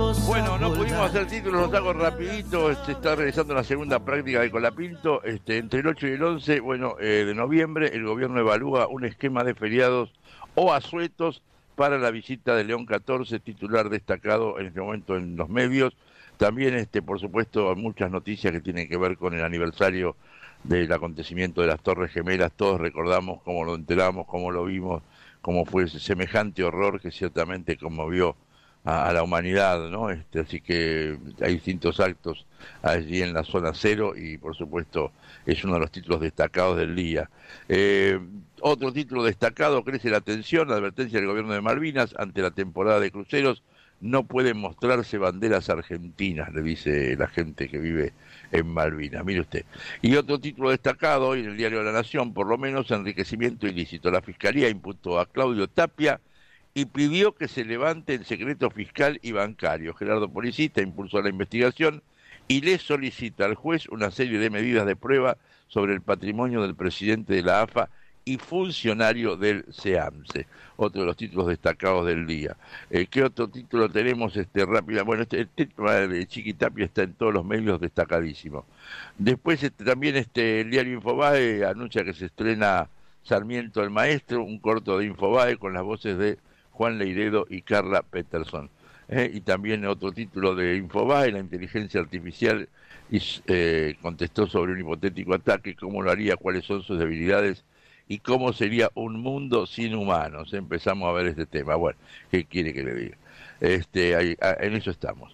Bueno, no pudimos hacer títulos, los hago rapidito. Se está realizando la segunda práctica de Colapinto. Entre el 8 y el 11, de noviembre, el gobierno evalúa un esquema de feriados o asuetos para la visita de León XIV, titular destacado en este momento en los medios. También, por supuesto, muchas noticias que tienen que ver con el aniversario del acontecimiento de las Torres Gemelas. Todos recordamos cómo lo enteramos, cómo lo vimos, cómo fue ese semejante horror que ciertamente conmovió a la humanidad, ¿no? Así que hay distintos actos allí en la zona cero y, por supuesto, es uno de los títulos destacados del día. Otro título destacado: crece la tensión, advertencia del gobierno de Malvinas ante la temporada de cruceros. No pueden mostrarse banderas argentinas, le dice la gente que vive en Malvinas. Mire usted. Y otro título destacado hoy en el diario de la Nación, por lo menos: enriquecimiento ilícito. La Fiscalía imputó a Claudio Tapia y pidió que se levante el secreto fiscal y bancario. Gerardo Policista impulsó la investigación y le solicita al juez una serie de medidas de prueba sobre el patrimonio del presidente de la AFA y funcionario del SEAMSE. Otro de los títulos destacados del día. ¿Qué otro título tenemos rápida? Bueno, el tema de Chiqui Tapia está en todos los medios, destacadísimo. Después también el diario Infobae anuncia que se estrena Sarmiento el Maestro, un corto de Infobae con las voces de Juan Leiredo y Carla Peterson. Y también otro título de Infobae: la inteligencia artificial contestó sobre un hipotético ataque, cómo lo haría, cuáles son sus debilidades y cómo sería un mundo sin humanos. Empezamos a ver este tema. Bueno, ¿qué quiere que le diga? En eso estamos.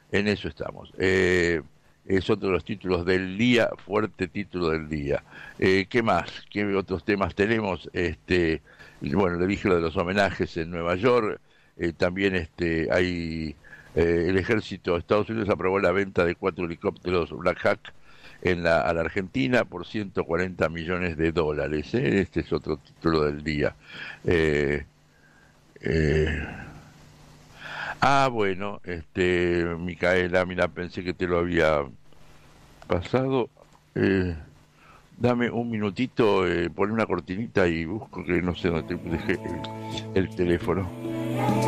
Es otro de los títulos del día, fuerte título del día. ¿Qué más? ¿Qué otros temas tenemos? Bueno, le dije lo de los homenajes en Nueva York. También hay el ejército de Estados Unidos aprobó la venta de 4 helicópteros Black Hawk a la Argentina por $140 millones. Este es otro título del día. Bueno, Micaela, mira, pensé que te lo había pasado. Dame un minutito, poné una cortinita y busco, que no sé dónde te dejé el teléfono.